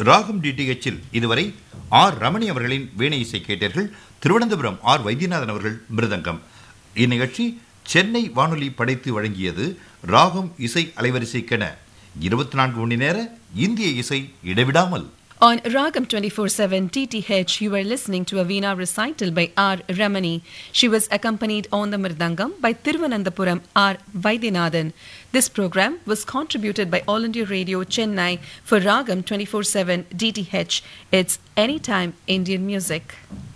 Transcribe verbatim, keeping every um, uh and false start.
ராகம் டிடிஎச்சில் இதுவரை ஆர் ரமணி அவர்களின் வீணை இசை கேட்டீர்கள். திருவனந்தபுரம் ஆர் வைத்தியநாதன் அவர்கள் மிருதங்கம். இந்நிகழ்ச்சி சென்னை வானொலி படைத்து வழங்கியது. ராகம் இசை அலைவரிசைக்கென இருபத்தி நான்கு மணி நேர இந்திய இசை இடைவிடாமல். On Ragam twenty-four seven T T H, you were listening to a Veena recital by R. Ramani. She was accompanied on the Mridangam by Thiruvananthapuram R. Vaidyanathan. This program was contributed by All India Radio Chennai for Ragam twenty-four seven D T H. It's Anytime Indian Music.